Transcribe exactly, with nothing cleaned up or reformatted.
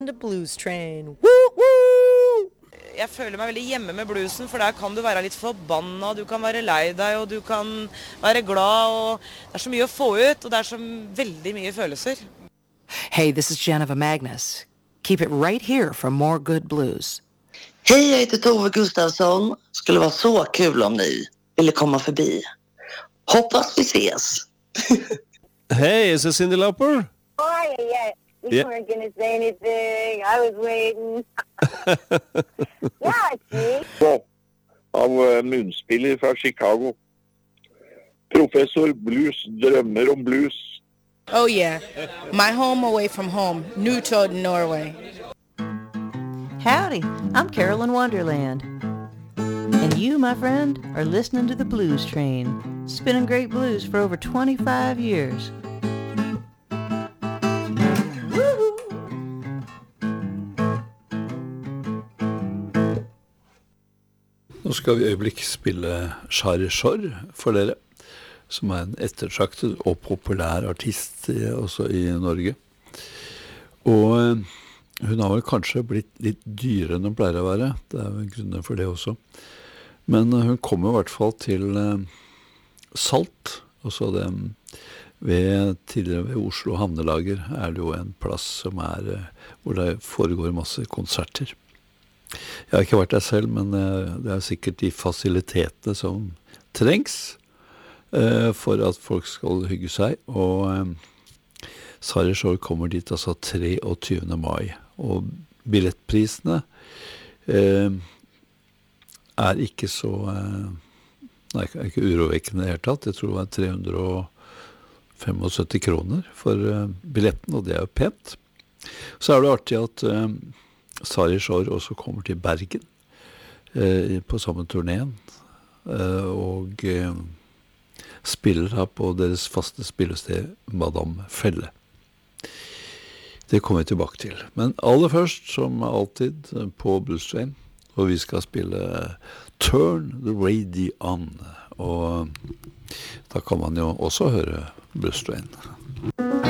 The Blues Train. Woo, woo! Jeg føler meg veldig hjemme med bluesen, for der kan du være litt forbanna, du kan være lei deg, og du kan være glad, og det er så mye å få ut, og det er så veldig mye følelser. Hey, this is Jennifer Magnus. Keep it right here for more good blues. Hej, jag heter Tove Gustafsson. Skulle vara så kul om ni ville komma förbi. Hoppas vi ses. Hey, is this Cyndi Lauper? Oh, yeah. You Yeah. weren't going to say anything. I was waiting. Yeah, it's me. Av uh, munnspiller fra Chicago. Professor blues, drømmer om blues. Oh, yeah. My home away from home, Newtown, Norway. Howdy, I'm Carolyn Wonderland. And you, my friend, are listening to the Blues Train, spinning great blues for over twenty-five years. Nå skal vi i øyeblikk spille Shari Shore for dere, som er en ettertraktet og populær artist eh, også i Norge. Og eh, hun har vel kanskje blitt litt dyrere enn hun pleier å være, det er jo grunner for det også. Men eh, hun kommer i hvert fall til eh, Salt, og så det ved, tidligere ved Oslo Havnelager er det jo en plass som er, eh, hvor det foregår masse konserter. Jeg har ikke vært der selv, men eh, det er sikkert de fasilitetene som trengs eh, for at folk skal hygge seg. Og eh, Shari Shore kommer dit altså treogtyvende mai. Og billettprisene eh, er ikke så eh, nei, er ikke urovekkende i det hele tatt. Jeg tror det var tre hundre syttifem kroner for eh, billetten, og det er jo pent. Så er det artig at eh, Shari Shore også kommer til Bergen eh, på samme turneen eh, og eh, spiller her på deres faste spillested Madame Felle. Det kommer vi tilbake til. Men aller først, som alltid, på Blues Train, og vi skal spille Turn the Radio On, og da kan man jo også høre Blues Train.